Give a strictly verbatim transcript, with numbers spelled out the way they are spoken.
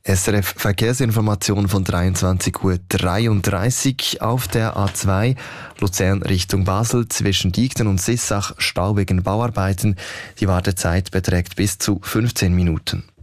S R F Verkehrsinformation von dreiundzwanzig Uhr dreiunddreißig auf der A zwei Luzern Richtung Basel zwischen Diekten und Sissach stau wegen Bauarbeiten. Die Wartezeit beträgt bis zu fünfzehn Minuten.